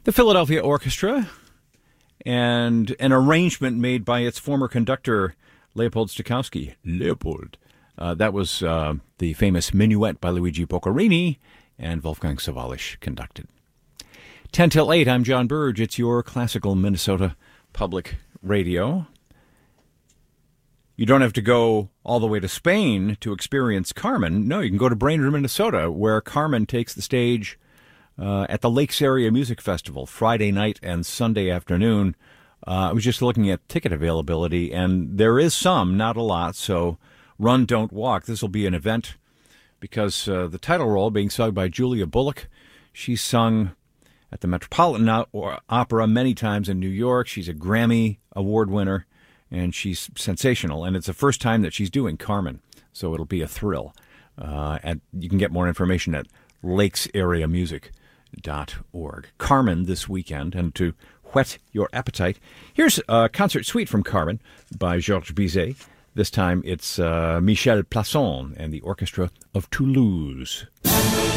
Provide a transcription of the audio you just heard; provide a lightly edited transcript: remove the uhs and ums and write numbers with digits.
The Philadelphia Orchestra, and an arrangement made by its former conductor, Leopold Stokowski. That was the famous Minuet by Luigi Boccherini, and Wolfgang Sawallisch conducted. 10 till 8, I'm John Burge. It's your classical Minnesota public radio. You don't have to go all the way to Spain to experience Carmen. No, you can go to Brainerd, Minnesota, where Carmen takes the stage at the Lakes Area Music Festival, Friday night and Sunday afternoon. I was just looking at ticket availability, and there is some, not a lot, so run, don't walk. This will be an event because the title role being sung by Julia Bullock. She's sung at the Metropolitan Opera many times in New York. She's a Grammy Award winner, and she's sensational. And it's the first time that she's doing Carmen, so it'll be a thrill. And you can get more information at lakesareamusic.org. Carmen this weekend, and to whet your appetite, here's a concert suite from Carmen by Georges Bizet. This time it's Michel Plasson and the Orchestra of Toulouse.